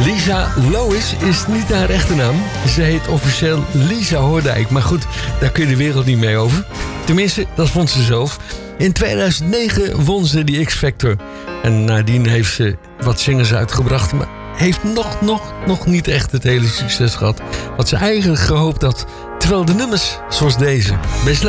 Lisa Lois is niet haar echte naam. Ze heet officieel Lisa Hoordijk. Maar goed, daar kun je de wereld niet mee over. Tenminste, dat vond ze zelf. In 2009 won ze die X-Factor. En nadien heeft ze wat zingers uitgebracht. Maar heeft nog niet echt het hele succes gehad. Wat ze eigenlijk gehoopt had. Terwijl de nummers zoals deze best